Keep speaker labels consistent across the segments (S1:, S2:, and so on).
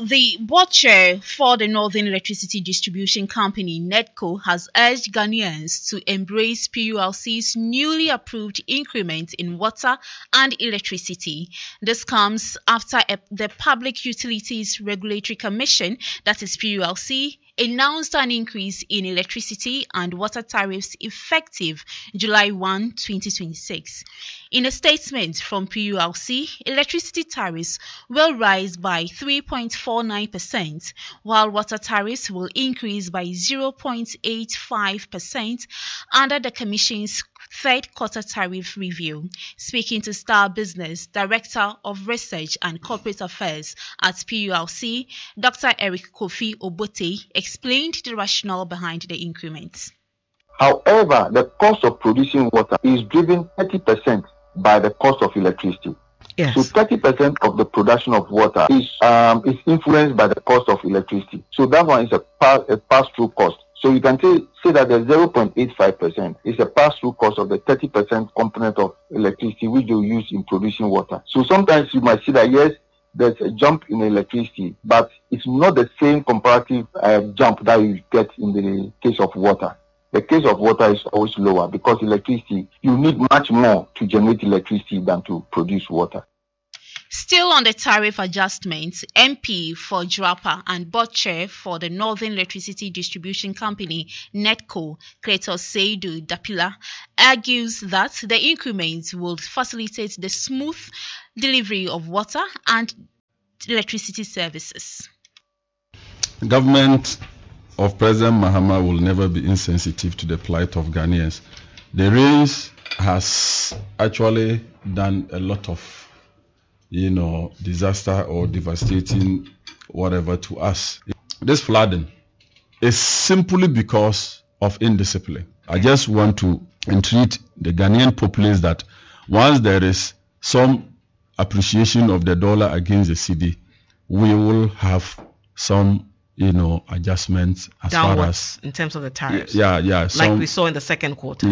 S1: the board chair for the Northern Electricity Distribution Company, NEDCO, has urged Ghanaians to embrace PULC's newly approved increment in water and electricity. This comes after the Public Utilities Regulatory Commission, that is PULC, announced an increase in electricity and water tariffs effective July 1, 2026. In a statement from PULC, electricity tariffs will rise by 3.49%, while water tariffs will increase by 0.85% under the Commission's third quarter tariff review. Speaking to Star Business, Director of Research and Corporate Affairs at PULC, Dr. Eric Kofi Obote explained the rationale behind the increment.
S2: However, the cost of producing water is driven 30% by the cost of electricity.
S3: Yes.
S2: So 30% of the production of water is influenced by the cost of electricity. So that one is a pass-through cost. So you can say that the 0.85% is a pass-through cost of the 30% component of electricity which you use in producing water. So sometimes you might see that yes, there's a jump in electricity, but it's not the same comparative jump that you get in the case of water. The case of water is always lower because electricity, you need much more to generate electricity than to produce water.
S1: Still on the tariff adjustments, MP for Jrapa and board chair for the Northern Electricity Distribution Company, NEDCO, Kletos Seidu Dapila, argues that the increments will facilitate the smooth delivery of water and electricity services.
S4: The government of President Mahama will never be insensitive to the plight of Ghanaians. The rains has actually done a lot of disaster or devastating whatever to us. This flooding is simply because of indiscipline. I just want to entreat the Ghanaian populace that once there is some appreciation of the dollar against the cedi, we will have some adjustments as
S3: downwards
S4: far as
S3: in terms of the tariffs.
S4: Yeah.
S3: Like we saw in the second quarter.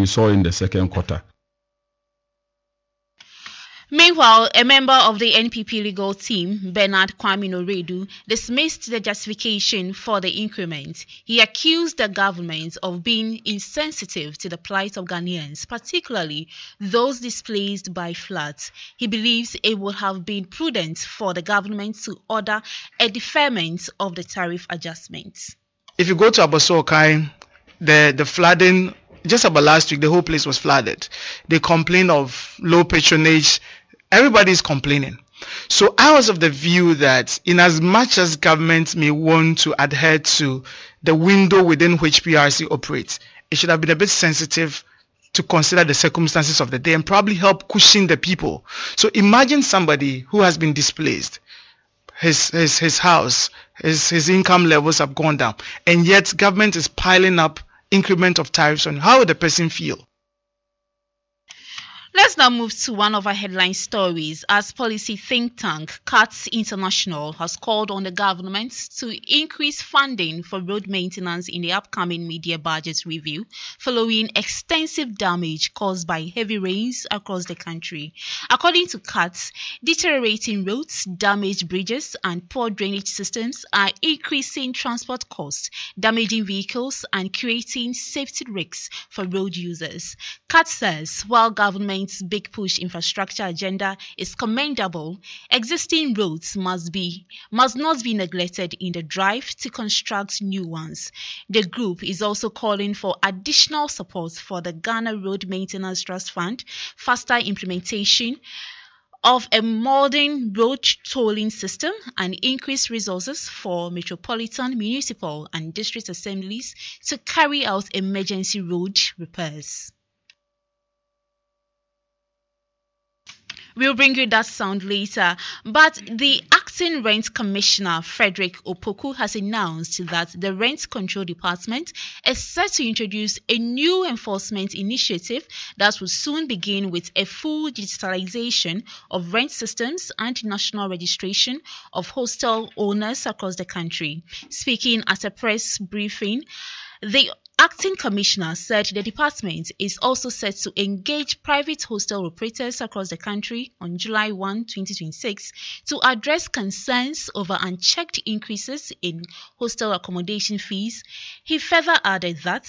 S1: Meanwhile, a member of the NPP legal team, Bernard Kwame Noredu, dismissed the justification for the increment. He accused the government of being insensitive to the plight of Ghanaians, particularly those displaced by floods. He believes it would have been prudent for the government to order a deferment of the tariff adjustments.
S5: If you go to Abossey-Okai, the flooding, just about last week, the whole place was flooded. They complain of low patronage. Everybody's complaining. So I was of the view that in as much as government may want to adhere to the window within which PRC operates, it should have been a bit sensitive to consider the circumstances of the day and probably help cushion the people. So imagine somebody who has been displaced. His house, his income levels have gone down, and yet government is piling up increment of tariffs on. How would the person feel?
S1: Let's now move to one of our headline stories, as policy think tank CATS International has called on the government to increase funding for road maintenance in the upcoming mid-year budget review following extensive damage caused by heavy rains across the country. According to CATS, deteriorating roads, damaged bridges and poor drainage systems are increasing transport costs, damaging vehicles and creating safety risks for road users. CATS says while government big push infrastructure agenda is commendable, existing roads must not be neglected in the drive to construct new ones. The group is also calling for additional support for the Ghana Road Maintenance Trust Fund, faster implementation of a modern road tolling system, and increased resources for metropolitan, municipal and district assemblies to carry out emergency road repairs. We'll bring you that sound later. But the acting rent commissioner, Frederick Opoku, has announced that the Rent Control Department is set to introduce a new enforcement initiative that will soon begin with a full digitalization of rent systems and national registration of hostel owners across the country. Speaking at a press briefing, the acting commissioner said the department is also set to engage private hostel operators across the country on July 1, 2026 to address concerns over unchecked increases in hostel accommodation fees. He further added that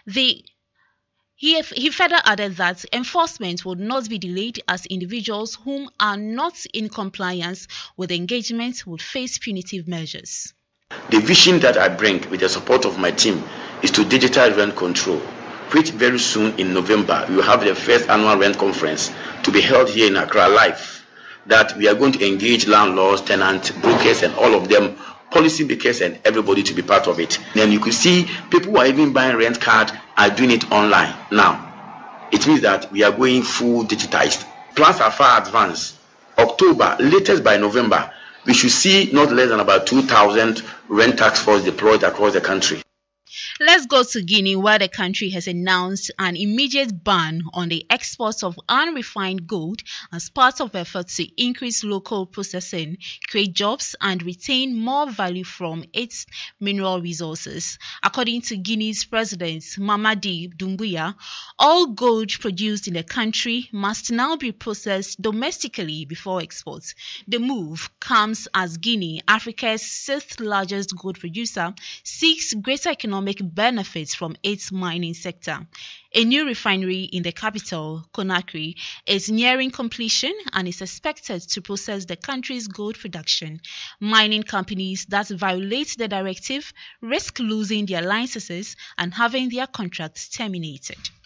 S1: enforcement would not be delayed as individuals whom are not in compliance with engagement would face punitive measures.
S6: The vision that I bring with the support of my team is to digital rent control, which very soon in November we will have the first annual rent conference to be held here in Accra live, that we are going to engage landlords, tenants, brokers and all of them, policy makers and everybody to be part of it. Then you could see people who are even buying rent card are doing it online now. It means that we are going full digitized. Plans are far advanced. October, latest by November, we should see not less than about 2,000 rent task force deployed across the country.
S1: Let's go to Guinea, where the country has announced an immediate ban on the export of unrefined gold as part of efforts to increase local processing, create jobs, and retain more value from its mineral resources. According to Guinea's president, Mamadi Doumbouya, all gold produced in the country must now be processed domestically before export. The move comes as Guinea, Africa's sixth largest gold producer, seeks greater economic benefits from its mining sector. A new refinery in the capital, Conakry, is nearing completion and is expected to process the country's gold production. Mining companies that violate the directive risk losing their licenses and having their contracts terminated.